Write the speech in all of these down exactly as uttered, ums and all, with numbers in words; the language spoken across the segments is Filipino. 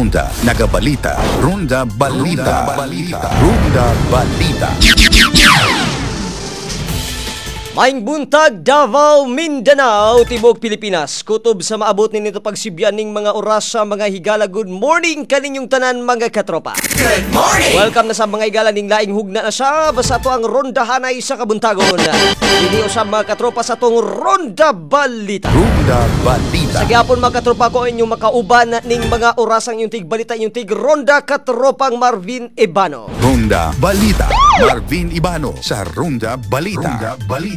Ronda Nagabalita. Ronda Balita. Balita. Ronda Balita. Maing buntag, Davao, Mindanao, Tibok, Pilipinas. Kutob sa maabot ninito pagsibyan ning mga oras sa mga higala. Good morning kaninyong tanan mga katropa. Good morning! Welcome na sa mga higala ning laing hugna na siya. Basta to ang rondahanay sa kabuntagon. Hindi usab mga katropa sa tong Ronda Balita. Ronda Balita. Sa gyapon mga katropa ko inyong makauban ning mga oras ang inyong tigbalita, inyong tig Ronda katropang Marvin Ibano. Ronda Balita. Marvin Ibano sa Ronda Balita. Ronda Balita.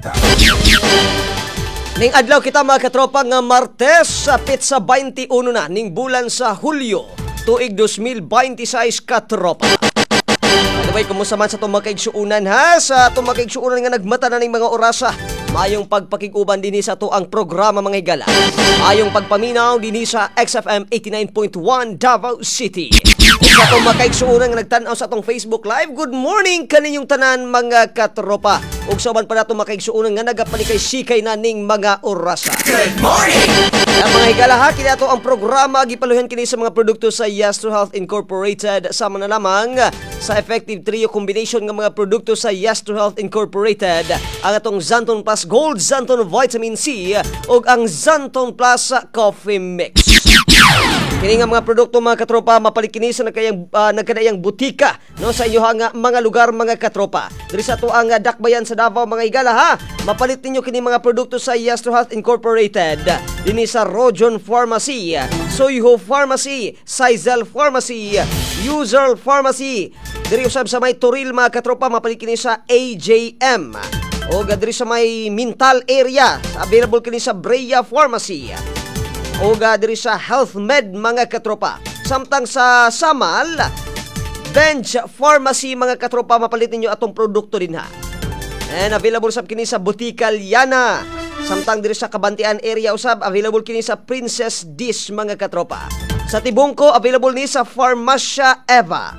Ning adlaw kita mga katropa nga Martes sa pitsa twenty-one na ning bulan sa Hulyo tuig twenty twenty-six katropa. Anyway, kumusta man sa itong makaigsuunan ha? Sa itong makaigsuunan nga nagmata na ng mga orasa. Mayong pagpakiguban din sa ito ang programa mga higala. Mayong pagpaminaw din sa X F M eighty-nine point one Davao City. Sa itong makaigsuunan nga nagtanaw sa itong Facebook Live, good morning kaninyong tanan mga katropa. Ug sa man pa nato makaigsuunan nga nagapalikay sikay na ning mga orasa. Good morning! Ang mga higala ha, kini ato ang programa gipaluhan kini sa mga produkto sa Yastro Health Incorporated. Sama na lamang sa effective trio combination ng mga produkto sa Yastro Health Incorporated, ang atong Zanton Plus Gold, Zanton Vitamin C ug ang Zanton Plus Coffee Mix. Kini nga mga produkto mga katropa mapalit kini sa nagkayang uh, nagkadayang butika no sa inyo nga mga lugar mga katropa. Diri sa to ang uh, dakbayan sa Davao mga higala ha. Mapalit ninyo kini mga produkto sa Yastro Health Incorporated. Dinhi sa Rojon Pharmacy, Soyho Pharmacy, Sizel Pharmacy, User Pharmacy. Diri usab sa may Toril mga katropa mapalit kini sa A J M. O diri sa may Mintal area, available kini sa Brea Pharmacy. O diri sa Health Med mga katropa. Samtang sa Samal, Bench Pharmacy mga katropa mapalit ninyo atong produkto din ha. And available sab kini sa Butika Liana. Samtang diri sa Kabantian area usab available kini sa Princess Dish mga katropa. Sa Tibungko available ni sa Pharmacia Eva.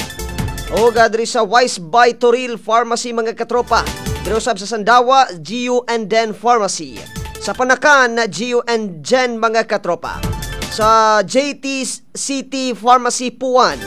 O diri sa Wise by Toril Pharmacy mga katropa. Diri usab sa Sandawa, G U and Den Pharmacy. Sa Panakan, G U and Gen mga katropa. Sa J T City Pharmacy Puan,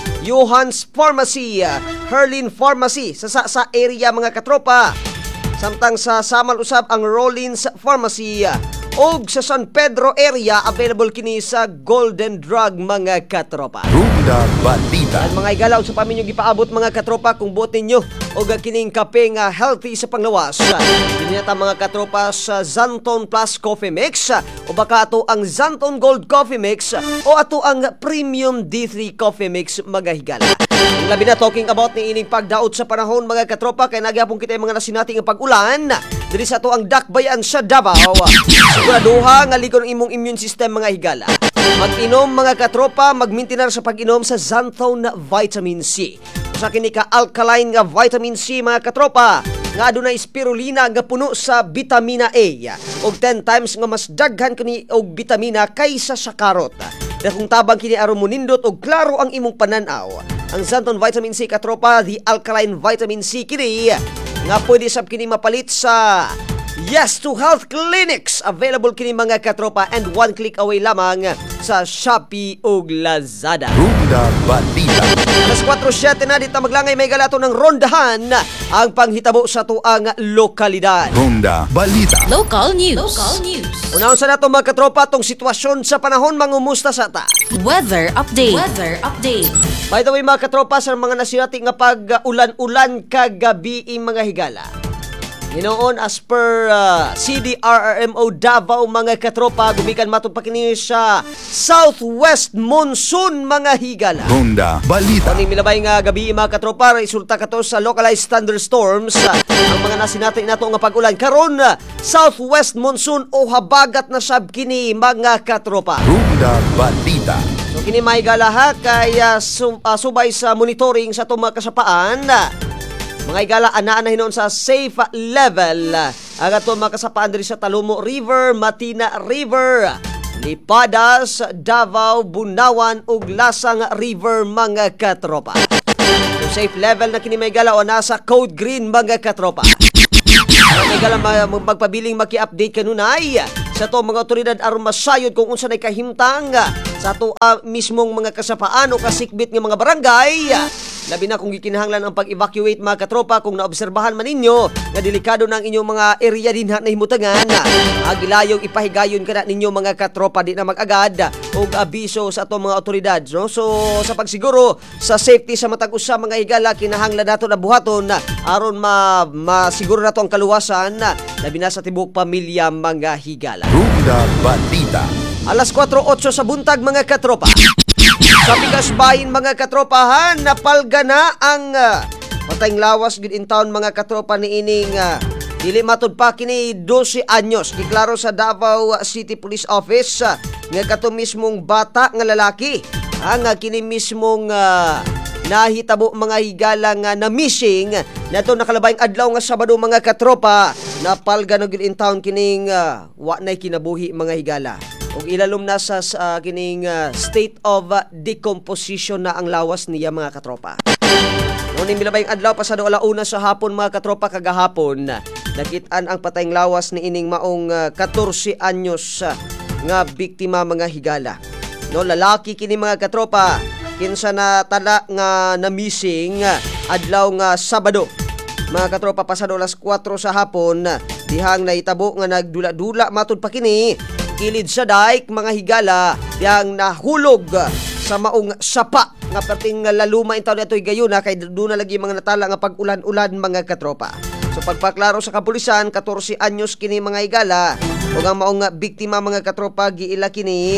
Johans Pharmacy, Herlin Pharmacy sa, sa sa area mga katropa. Samtang sa Samal usab ang Rollins Pharmacy og sa San Pedro area available kini sa Golden Drug mga katropa. Ronda Balita. Ang mga igalaw sa paminyo gipaabot mga katropa kung buot ninyo og kining kape nga healthy sa panglawas. Kini ta mga katropa sa Zanton Plus Coffee Mix o baka ato ang Zanton Gold Coffee Mix o ato ang Premium D three Coffee Mix mga higala. Ang labi na talking about ni ining pagdaot sa panahon mga katropa kay nagyapon kita mga nasinati nga pag-ulan diri sa ato ang dakbayan sa Davao. Siguraduha nga ligon ang imong immune system mga higala. Mag-inom mga katropa, magmintinar sa pag-inom sa Zanton Vitamin C. Sa kini ka alkaline nga vitamin C mga katropa, nga adunay spirulina nga puno sa vitamina A og ten times nga mas daghan kini og vitamina kaysa sa karot. Dakong tabang kini aron monindot og klaro ang imong pananaw. Ang Zanton Vitamin C katropa, the alkaline vitamin C kini nga pwede sab kini mapalit sa Yes to Health Clinics. Available kini mga katropa and one click away lamang sa Shopee ug Lazada. Ronda Balita. Alas four seven na dito maglangay may galato ng rondahan ang panghitabo sa tuang lokalidad. Ronda Balita. Local news. Local news. Unaon sa nato mga katropa tong sitwasyon sa panahon mangumusta sa ta. Weather update. Weather update. By the way mga katropa sa mga nasinati nga pag-ulan-ulan kagabi mga higala. Ginoon as per uh, C D R R M O Davao mga katropa, gumikan matud pa kini sa southwest monsoon mga higala. Ronda Balita. Kaning milabay nga gabi mga katropa, resulta kato sa localized thunderstorms. Ang mga nasinati nato nga pag-ulan karon southwest monsoon o habagat na sab kini mga katropa. Ronda Balita. So kini may galaha kay uh, sum, uh, subay sa monitoring sa itong mga kasapaan. Mga igala, anaan na hinon sa safe level. Ang atong mga kasapaan diri sa Talumo River, Matina River, Lipadas, Davao, Bunawan, ug Lasang River mga katropa. So safe level na kini may igala o nasa code green mga katropa. Mga igala, magpabiling maki-update kanunay sa to mga otoridad aron masayod kung unsa nay kahimtang sa to uh, mismong mga kasapaan o kasikbit nga mga barangay. Labi na kung gikinahanglan ang pag-evacuate mga katropa kung naobserbahan man ninyo nga delikado ng inyong mga area dinha na himutangan. Agilayong ipahigayon kada ninyo mga katropa di na mag-agad og abiso sa atong mga otoridad. No? So sa pagsiguro sa safety sa matag usa mga higala kinahanglan nato na buhaton aron ma masiguro nato ang kaluwasan labi na sa tibuok pamilya mga higala. Runda Balita. Alas kwatro otso sa buntag mga katropa. Sa Pikasbahin mga katropahan, napalga na ang uh, patayng lawas gid in town mga katropa ni ining uh, dili matud pa kini twelve anyos. Giklaro sa Davao City Police Office uh, nga kato mismong bata nga lalaki ang uh, kini mismong uh, nahitabo mga higala nga na missing nato nakalabayng adlaw nga Sabado mga katropa. Napalga na gid in town kining uh, wa nay kinabuhi mga higala. Ug ilalom na sa uh, kining uh, state of uh, decomposition na ang lawas niya mga katropa. Noong milabayng adlaw pasado alauna sa hapon mga katropa kagahapon, nakit-an ang patayng lawas ni ining maong uh, fourteen anyos uh, nga biktima mga higala. No, lalaki kini mga katropa, kinsa na tala nga na missing uh, adlaw nga Sabado. Mga katropa pasado alas kwatro sa hapon, dihang nahitabo nga nagdula-dula matud pa kini kilid sa dike mga higala yang nahulog sa maong sapa nga perting laluma intaw na ito'y gayon na kay doon na lagi mga natala nga pag-ulan-ulan mga katropa. So pagpaklaro sa kapulisan, fourteen anyos kini mga higala o ang maong biktima mga katropa giila kini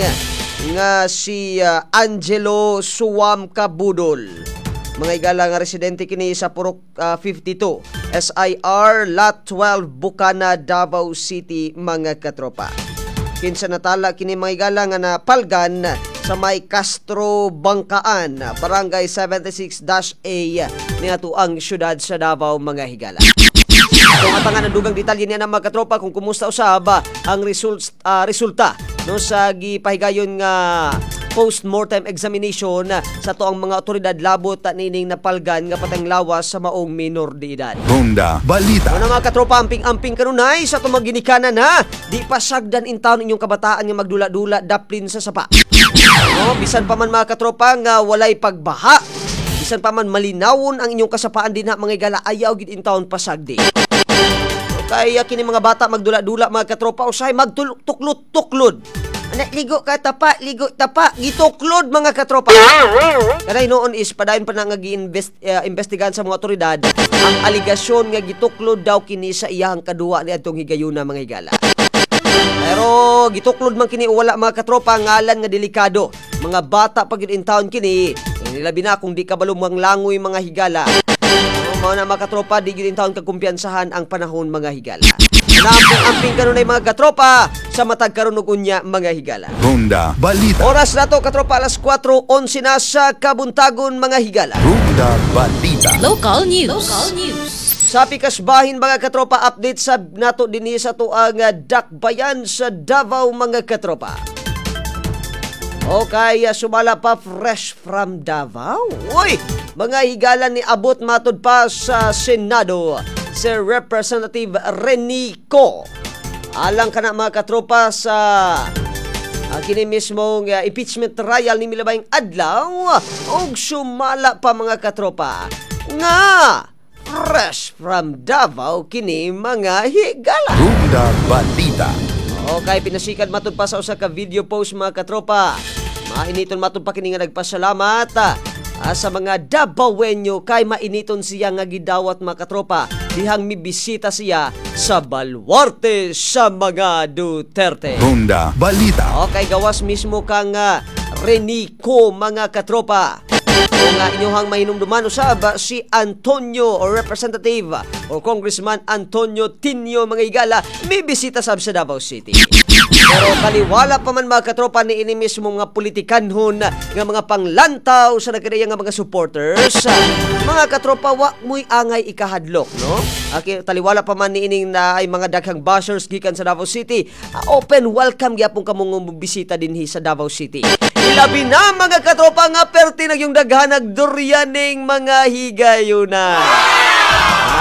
nga si uh, Angelo Suwam Kabudol. Mga higala nga residente kini sa Purok uh, fifty-two S I R Lot twelve Bukana, Davao City mga katropa. Kinsa natala kini mga higala nga napalgan sa may Castro Bangkaan, Barangay seventy-six A ni ato ang syudad sa Davao mga higala. Kung atangan ang dugang detalye niya ng mga katropa kung kumusta usab ang result, uh, resulta no sa gipahigayon nga post-mortem examination sa to ang mga otoridad labot nining napalgan nga patayng lawas sa maong minor de edad. Runda Balita. Ano mga katropa, amping-amping kanunay sa to maginikanan na di pasagdan in town inyong kabataan nga magdula-dula daplin sa sapa. No, bisan pa man mga katropa nga walay pagbaha, bisan pa man malinawon ang inyong kasapaan din ha mga higala ayaw gid in town pasagdi. Kaya kini mga bata magdula-dula mga katropa usahay magtuklot-tuklod. Anak, ligo ka tapa, ligo tapa, gituklod mga katropa. Kanay noon is padayon pa na nga gi-invest uh, investigahan sa mga otoridad ang aligasyon nga gituklod daw kini sa iyang kaduwa ni adtong higayuna mga higala. Pero gituklod man kini wala mga katropa ngalan nga delikado. Mga bata pag in town kini, nilabi na kung di ka balumang langoy mga higala. Mga na mga katropa, di yun in town kakumpiyansahan ang panahon mga higala. Namping-amping kanunay mga katropa sa matag karon ug unya mga higala. Runda Balita. Oras na to katropa alas kwatro eleven na sa kabuntagon mga higala. Runda Balita. Local news. Local news. Sa Pikasbahin mga katropa, update sa nato dinhi sa tuang dakbayan sa Davao mga katropa. Okay, sumala pa fresh from Davao. Uy, mga higala ni abot matud pa sa Senado si Representative Renico. Alang ka na mga katropa sa uh, kini mismong uh, impeachment trial ni milabayng adlaw og sumala pa mga katropa nga fresh from Davao kini mga higala. Runda Balita. Okay, pinasikat matud pa sa usa ka video post mga katropa. Mainiton matud pa kini nga nagpasalamat ah, sa mga Davaoenyo kay mainiton siya nga gidawat mga katropa dihang mibisita siya sa Baluarte sa mga Duterte. Runda Balita. Okay, gawas mismo kang uh, Renico mga katropa. Kung uh, inyong mahinumduman usab si Antonio or Representative or Congressman Antonio Tinio mga higala may bisita sa Davao City. Pero kaliwala pa man mga katropa ni ini mismo mga politikanhon nga mga panglantaw sa nagkadaya nga mga supporters. Mga katropa wa mo'y angay ikahadlok, no? Okay, taliwala pa man ni ining na ay mga daghang bashers gikan sa Davao City. Uh, open welcome gyapon kamong bisita dinhi sa Davao City. Ilabi na mga katropa nga perti nagyong daghan nagduryaning mga higayuna.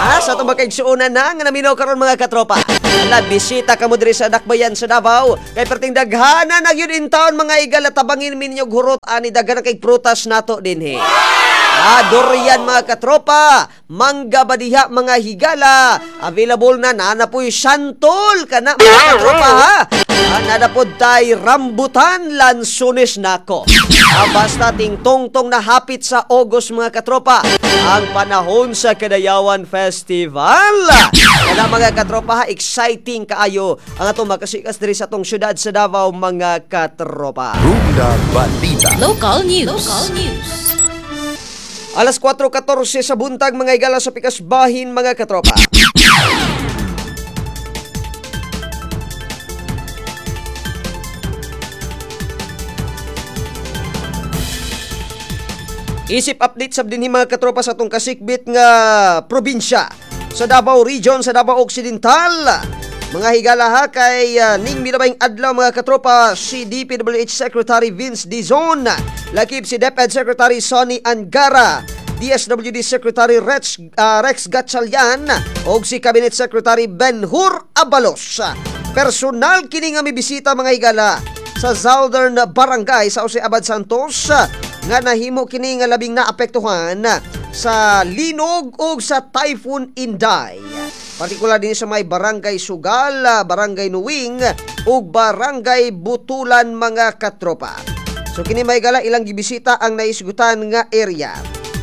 Ah, sa itong makaigsuunan na nga naminaw karon mga katropa. Na bisita ka mo diri sa Dakbayan sa Davao. Kay perting daghana na yun in town mga igala tabangin minyo hurot ani daghana kay prutas nato dinhi. Ah, durian mga katropa, mangga badiha mga higala. Available na nanapoy santol kana mga katropa ha. Ah, nanapod tay rambutan lansones nako. Ah, basta tingtong-tong na hapit sa August mga katropa ang panahon sa Kadayawan Festival. Kaya mga katropa ha, exciting kaayo ang atong makasikas diri sa atong syudad sa Davao mga katropa. Runda Balita. Local news. Local news. Alas kwatro katorse sa buntag mga igala sa pikas bahin mga katropa. Isip update sab dinhi mga katropa sa atong kasikbit nga probinsya sa Davao Region sa Davao Occidental. Mga higala ha kay uh, ning milabayng adlaw mga katropa si D P W H Secretary Vince Dizon, lakip si DepEd Secretary Sonny Angara, D S W D Secretary Rex, uh, Rex Gatchalian o si Cabinet Secretary Benhur Abalos. Personal kini nga mibisita mga higala sa Southern Barangay sa Jose Abad Santos nga nahimo kini nga labing naapektuhan sa linog o sa Typhoon Inday. Partikular din sa may Barangay Sugal, Barangay Nuwing ug Barangay Butulan mga katropa. So kini may gala ilang gibisita ang naisgutan nga area.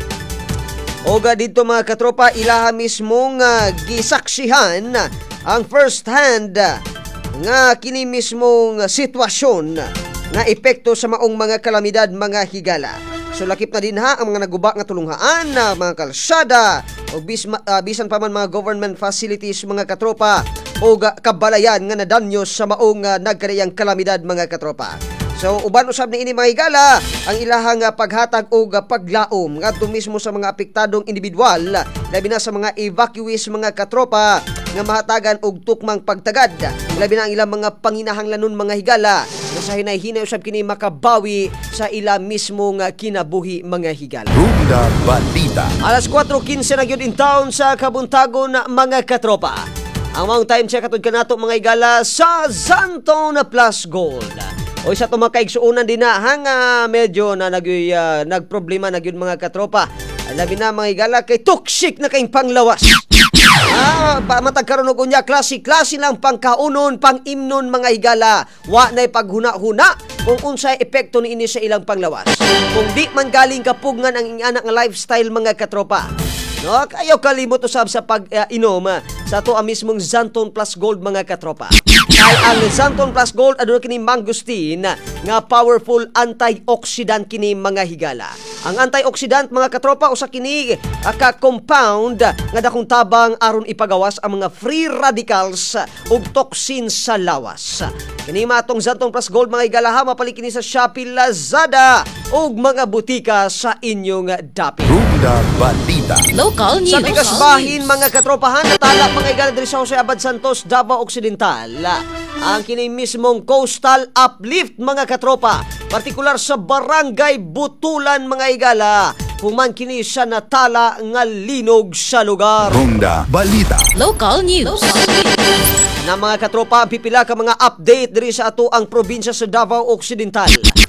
Oga dito mga katropa ilaha mismong uh, gisaksihan ang first hand nga kini mismong sitwasyon na epekto sa maong mga kalamidad mga higala. So lakip na din ha ang mga naguba nga tulunghaan, mga kalsada o bis, uh, bisan pa man mga government facilities mga katropa o kabalayan nga nadanyos sa maong uh, nagkariyang kalamidad mga katropa. So uban usab ni ini mga higala ang ilahang uh, paghatag o uh, paglaom ngadto mismo sa mga apektadong individual labi na sa mga evacuees mga katropa nga mahatagan og tukmang pagtagad labi na ang ilang mga panginahanglanon mga higala nga sa hinay-hinay usab kini makabawi sa ila mismo nga kinabuhi mga higala. Runda Balita. Alas kwatro kinse na gyud in town sa kabuntagon mga katropa. Ang maong time check atud kanato mga higala sa Zanton Plus Gold. O isa to makaigsuunan din na hanga medyo na nag, uh, nagproblema na gyud mga katropa. Labi na mga higala kay toxic na kayong panglawas. Ah, matag karon og unya klase-klase lang pangkaunon, pang-imnon mga higala. Wa nay paghuna-huna kung unsay epekto niini sa ilang panglawas. Kung di man galing kapugngan ang ingana nga lifestyle mga katropa. No, kayo kalimot usab sa pag-inom uh, sa ato ang mismong Zanton Plus Gold mga katropa. Kay ang Zanton Plus Gold aduna kini mangustin nga powerful antioxidant kini mga higala. Ang antioxidant mga katropa usa kini uh, ka compound nga dakong tabang aron ipagawas ang mga free radicals ug toxins sa lawas. Kini matong Zanton Plus Gold mga higala ha mapali kini sa Shopee, Lazada ug mga butika sa inyong dapit. Runda Balita. Local news. Sa pikas bahin mga katropahan natala mga higala diri sa Jose Abad Santos, Davao Occidental. Ang kini mismong coastal uplift mga katropa, partikular sa Barangay Butulan mga higala. Human kini sa natala nga linog sa lugar. Runda Balita. Local news. Local news. Na mga katropa, pipila ka mga update diri sa ato ang probinsya sa Davao Occidental.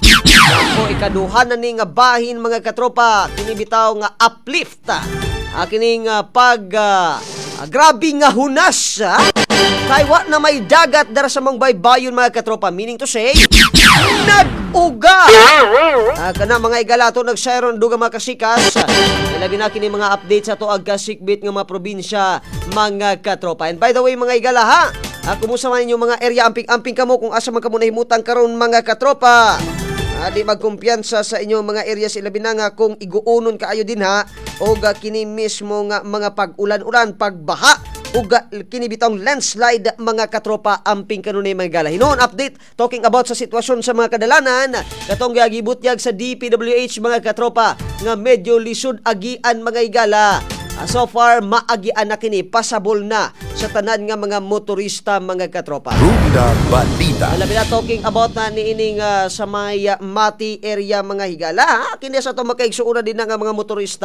Ako ikaduhan na ni nga bahin mga katropa, kini bitaw nga uplift. Ah, kini nga pag uh, grabe nga hunas. Ah? Kay wa na may dagat dara sa mong baybayon mga katropa, meaning to say nag-uga. Ah, kana mga igalato nag-share on duga mga kasikas. Labi na kini mga update sa to ag kasikbit nga mga probinsya mga katropa. And by the way mga igala ha, ah, kumusta man inyo mga area amping-amping kamo kung asa man kamo nahimutang karon mga katropa. Ah, di magkumpiyansa sa inyong mga areas ilabi na nga kung iguunon kaayo din ha o ga kini mismo nga mga pag-ulan-ulan, pagbaha o ga kini bitong landslide mga katropa amping kanunay mga gala. Hinoon update talking about sa sitwasyon sa mga kadalanan katong gibutyag sa D P W H mga katropa nga medyo lisod agian mga igala. Uh, so far, maagian na kini, pasabol na sa tanan nga mga motorista, mga katropa. Runda Balita. Alam na talking about na niining uh, sa may uh, Mati area mga higala. Ha? Kini sa ito makaigsuuna din na nga mga motorista.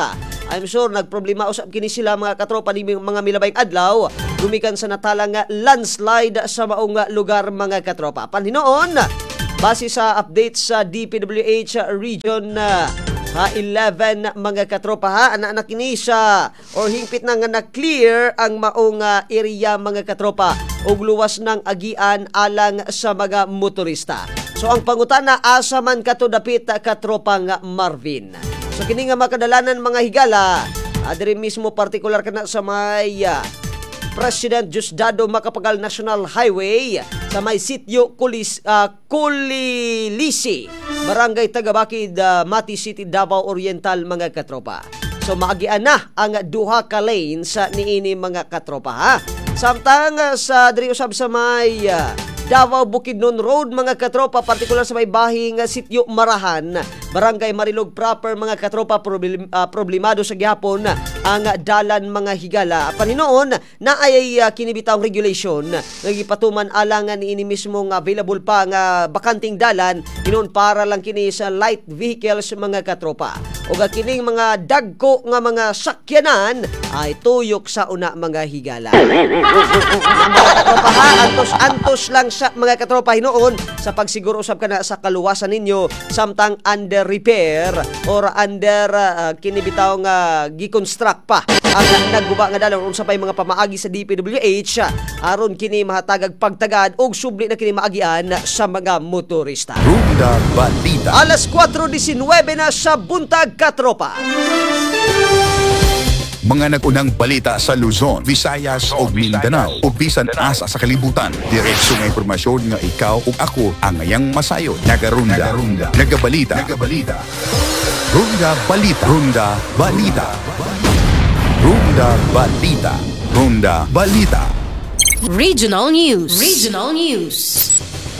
I'm sure nagproblema usab kini sila mga katropa ni mga milabayng adlaw gumikan sa natalang nga landslide sa maong nga lugar mga katropa. Panhinoon, base sa update sa D P W H Region uh, ha eleven mga katropa ha, ana-ana kini sa or hingpit na nga na-clear ang maong uh, area mga katropa ug luwas ng agian alang sa mga motorista. So ang pangutana, asa man kato dapit katropa nga Marvin. So kini nga makadalanan mga higala, adiri mismo partikular kana sa may uh, President Diosdado Macapagal National Highway sa may sitio Kulis, uh, Kulilisi, Barangay Tagabakid, uh, Mati City, Davao Oriental mga katropa. So maagian na ang duha ka lane sa niini mga katropa ha. Samtang uh, sa diri usab sa may uh, Davao Bukidnon Road mga katropa, partikular sa may bahing uh, sitio Marahan, Barangay Marilog proper mga katropa, problem, uh, problemado sa gihapon ang uh, dalan mga higala. Panhinoon na ay uh, kinibitang regulation nagipatuman alangan niini mismong available pa nga bakanting dalan hinon para lang kini sa light vehicles mga katropa. Ug kining mga dagko nga mga sakyanan ay tuyok sa una mga higala. Mga katropa ha, antos-antos lang sa mga katropa hinoon sa pagsiguro usab kana sa kaluwasan ninyo samtang under repair or under uh, kinibitaw nga gi-construct pa ang nagguba nga dalan unsa pay mga pamaagi sa D P W H aron kini mahatagag pagtagad og subli na kini maagian sa mga motorista. Runda Balita. Alas kwatro disenwebe na sa buntag katropa. Mga nagunang balita sa Luzon, Visayas ug Mindanao ug bisan asa sa kalibutan. Diretso nga impormasyon nga ikaw ug ako ang ngayang masayo. Nagarunda, Nagarunda. Nagabalita, Nagabalita. Runda Balita, Runda Balita. Runda Balita, Runda Balita. Regional News. Regional News.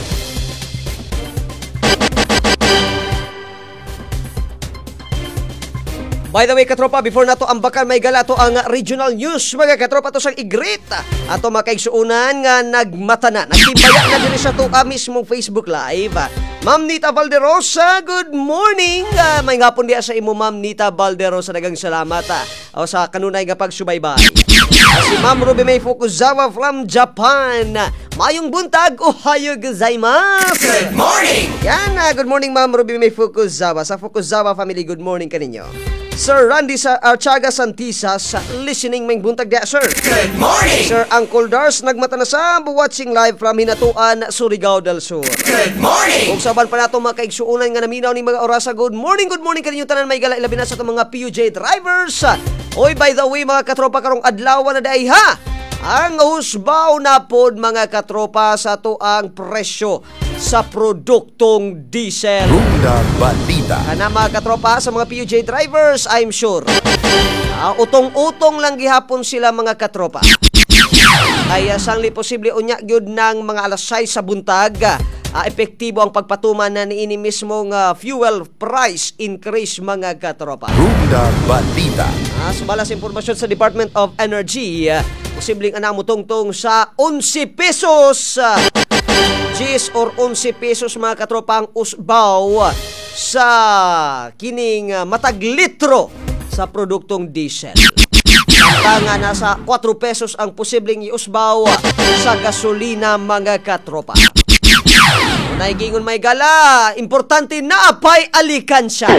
By the way, katropa, before nato ambakan may gala to ang regional news, mga katropa, to sang igrit. Ato makaigsuunan nga nagmatana. Nagtimbaya na din sa to uh, mismong Facebook Live. Ma'am Nita Valderosa, good morning. Uh, may ngapon diya sa imo, Ma'am Nita Valderosa, dagang salamat uh, sa kanunay nga pagsubaybay. Uh, si Ma'am Ruby May Fukuzawa from Japan. Mayong buntag, ohayo gozaimasu. Good morning! Yan, uh, good morning Ma'am Ruby May Fukuzawa. Sa Fukuzawa family, good morning kaninyo. Sir Randy sa Archaga Santisas, listening may buntag dia, sir. Good morning! Sir Uncle Dars, nagmatanasab, watching live from Hinatuan, Surigao del Sur. Good morning! Kung saban pa nato mga kaigsuunan nga naminaw ni mga orasa, good morning, good morning kaninyo tanan may gala ilabi na sa itong mga P U J drivers. Oy, by the way mga katropa, karong adlaw na dahi ha, ang husbaw na pod mga katropa sa to ang presyo sa produktong diesel. Runda Balita. Kana mga katropa sa mga P U J drivers, I'm sure uh, utong-utong lang gihapon sila mga katropa. Kaya sangli posible unya gyud ng mga alas sais sa buntag uh, epektibo ang pagpatuman na niini mismong uh, fuel price increase mga katropa. Runda Balita. Uh, subalas impormasyon sa Department of Energy, uh, posibleng anang mutungtong sa onse pesos. Uh, Gis or onse pesos mga katropang usbaw sa kining uh, matag litro sa produktong diesel. Samtang nasa kwatro pesos ang posibleng iusbaw sa gasolina mga katropa. Naigingon may gala, importante na apay alikansya.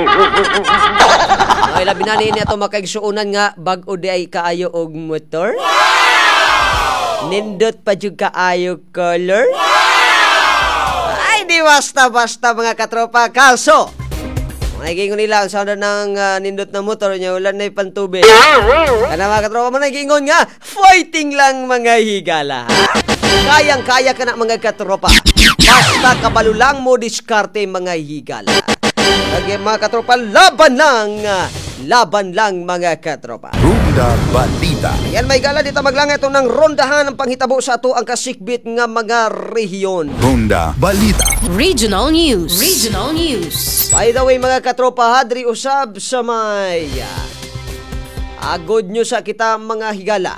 Ay labi na niya ito makaigsuunan nga bag-o di ay kaayo og motor. Nindot pa jud kaayo color. Ay di basta-basta mga katropa. Kaso nagigingon nila ang sound ng uh, nindot na motor niya, ulan na ipantubig. Kana mga katropa mo nagigingon nga, fighting lang mga higala. Kayang-kaya ka na mga katropa. Basta kabalo lang mo diskarte mga higala. Lagi mga katropa, laban lang. Laban lang mga katropa. Runda Balita. Yan may gala dito maglang ito ng rondahan ng panghitabo sa ato ang kasikbit nga mga rehiyon. Runda Balita. Regional News. Regional News. By the way mga katropa, hadri usab sa may uh, good news sa kita mga higala.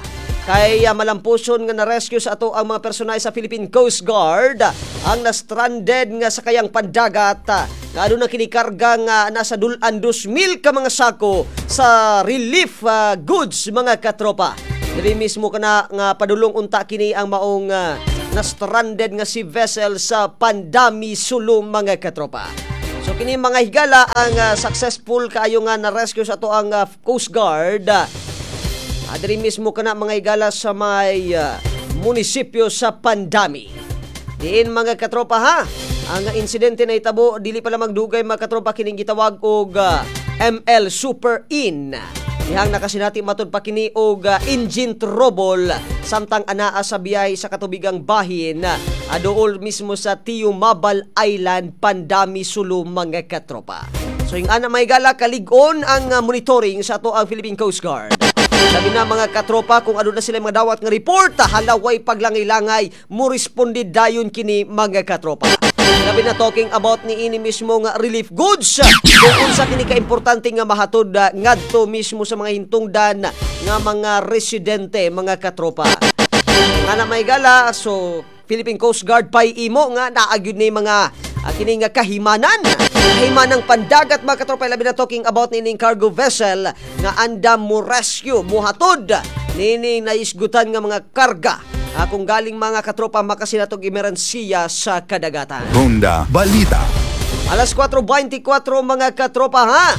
kay uh, malampuson nga na-rescue sa ato ang mga personay sa Philippine Coast Guard ang na-stranded nga sa kayang pandagat nga ano na kinikarga nga nasa dulan two mil ka mga sako sa relief uh, goods mga katropa. Dili mismo kana nga padulong unta kini ang maong uh, na-stranded nga si vessel sa Pandami Sulu mga katropa. So kini mga higala ang uh, successful kaayo nga na-rescue sa ato ang uh, Coast Guard. Uh, diri mismo kana mga higala sa may uh, munisipyo sa Pandami. Diin mga katropa ha, ang insidente na itabo dili pala magdugay mga katropa kining gitawag og uh, M L Super In. Dihang nakasinati matud pa kini og uh, engine trouble samtang anaa sa biyahe sa katubigang bahin adool mismo sa Tiyumabal Island, Pandami Sulu mga katropa. So yung ana may gala kalig-on ang uh, monitoring sa ato ang Philippine Coast Guard. Sabi na mga katropa kung ano na sila mga dawat nga report halaway paglangay-langay mo responde dayon kini mga katropa. Sabi na talking about ni ini mismo nga relief goods kung unsa kini ka-importante nga mahatod uh, ngadto mismo sa mga hintungdan nga mga residente mga katropa. Nga na may gala so Philippine Coast Guard pay imo nga naagyud ni mga uh, kini nga kahimanan. Kahimanang pandagat mga katropa labi na talking about ni ining cargo vessel nga andam mo rescue muhatod nini naisgutan nga mga karga. Kung galing mga katropa makasinatog emerensiya sa kadagatan. Ronda Balita. Alas four twenty-four mga katropa ha.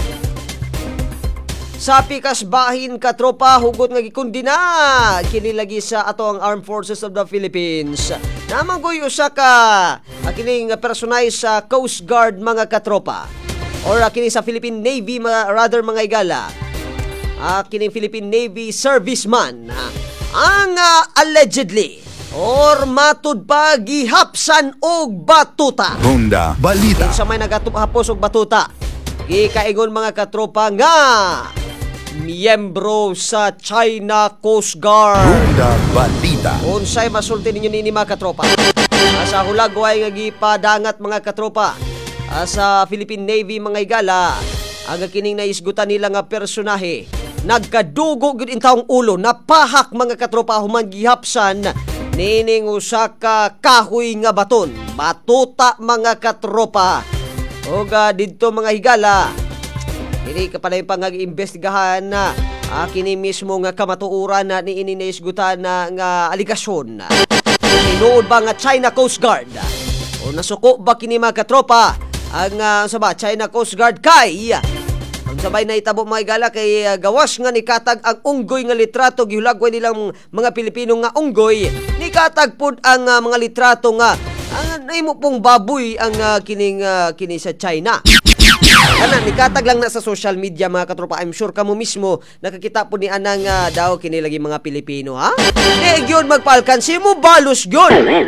Sa pikas bahin katropa hugot nga gikundina kini lagi sa ato ang Armed Forces of the Philippines. Namanggoy usa ka kining personay sa Coast Guard mga katropa or kini sa Philippine Navy mga, rather mga igala. Uh, kining Philippine Navy serviceman ha. Ang uh, allegedly or matud pa gihapsan og batuta. Ronda Balita. Sa may nagatuphapos og batuta. Gikaingon mga katropa nga miyembro sa China Coast Guard. Ronda Balita. Unsay masulti ninyo nini mga katropa? Sa hulagway nga gipadangat mga katropa sa Philippine Navy mga igala ang kining naisgutan nila nga personahe nagkadugo gud intawong ulo napahak mga katropa human gihapsan nining usa ka kahoy nga baton batuta mga katropa og uh, didto mga higala dili ka palay pang iimbestigahan na uh, kini mismo nga kamatuoran na ni ini naisgutan na nga aligasyon tinuod ba nga China Coast Guard o nasuko ba kini mga katropa ang uh, sa ba China Coast Guard kay ang sabay na itabo mga igala kay uh, gawas nga nikatag ang unggoy nga litrato gihulagway nilang mga Pilipino nga unggoy nikatag pud ang uh, mga litrato nga ang uh, imo pong baboy ang uh, kining uh, kini sa China. Kana nikatag lang na sa social media mga katropa. I'm sure kamo mismo nakakita po ni anang uh, daw kini lagi mga Pilipino ha. Eh gyud magpalkansi mo balos gyud.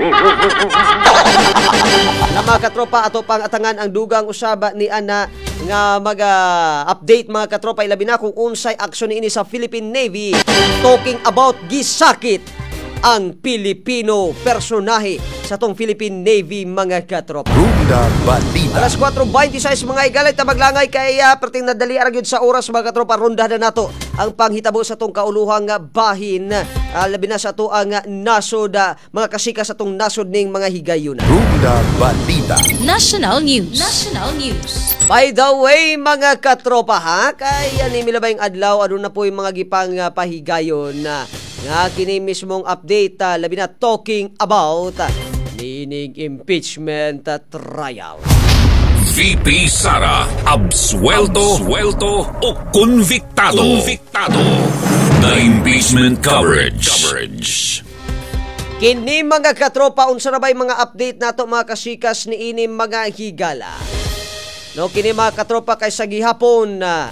Na mga katropa ato pang atangan ang dugang usaba ni ana nga mag-update uh, mga katropa ilabi na kung unsay aksyon ini sa Philippine Navy talking about gisakit ang Pilipino personahe sa tong Philippine Navy mga katropa. Ronda Balita. Alas four twenty-six mga igalay tamaglangay kay uh, perting nadali ara gyud sa oras mga katropa ronda na nato ang panghitabo sa tong kauluhang uh, bahin uh, labi na sa to ang uh, nasod uh, mga kasika sa tong nasod ning mga higayon. Ronda Balita. National News. National News. By the way mga katropa ha kay ani milabayng adlaw ano na po yung mga gipang uh, pahigayon na uh, nga kini mismong update uh, labi na talking about uh, nining impeachment uh, trial. V P Sara absuelto, absuelto o convictado. Convictado. The impeachment coverage. coverage. Kini mga katropa unsa na bay mga update nato mga kasikas ni ini mga higala. No kini mga katropa kay sa gihapon na uh,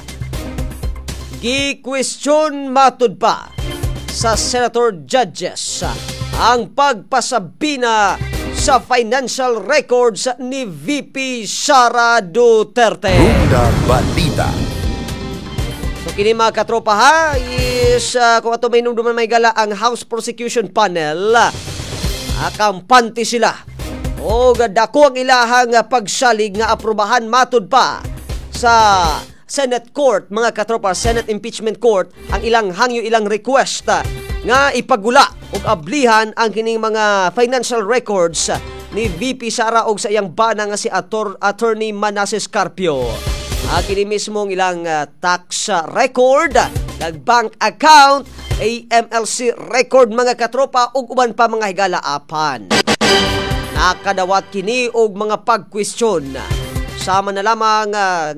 gi-question matud pa sa Senator Judges ang pagpasabina sa financial records ni V P Sara Duterte. Ronda Balita. So kini mga katropa ha is uh, kung ato may nungduman may gala ang House Prosecution Panel akampante sila o dako ang ilahang pagsalig nga aprobahan matud pa sa Senate Court, mga katropa, Senate Impeachment Court, ang ilang hangyo ilang request nga ipagula ug ablihan ang kining mga financial records ni V P Sara og sa iyang bana nga si Ator, Attorney Manasseh Carpio. Uh, kini mismong ilang uh, tax uh, record, nag-bank account, A M L C record mga katropa ug uban pa mga higala-apan. Nakadawat kini og mga pagkwestiyon. Sama na lamang uh,